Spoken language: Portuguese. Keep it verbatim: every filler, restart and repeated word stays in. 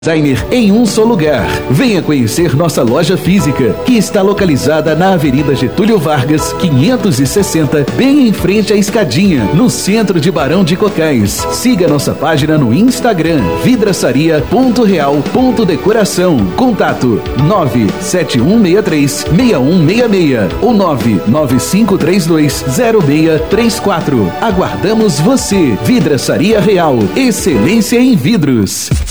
Designer em um só lugar. Venha conhecer nossa loja física, que está localizada na Avenida Getúlio Vargas, quinhentos e sessenta, bem em frente à Escadinha, no centro de Barão de Cocais. Siga nossa página no Instagram, vidraçaria ponto real ponto decoração. Contato nove sete um seis três, seis um seis seis ou nove nove cinco três dois, zero seis três quatro. Aguardamos você. Vidraçaria Real, excelência em vidros.